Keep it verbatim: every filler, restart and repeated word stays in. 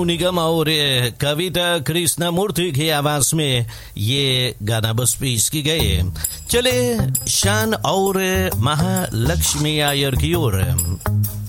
निगम और कविता कृष्णमूर्ति की आवाज में ये गाना बस पेश की गए। चले शान और महालक्ष्मी आयर की ओर।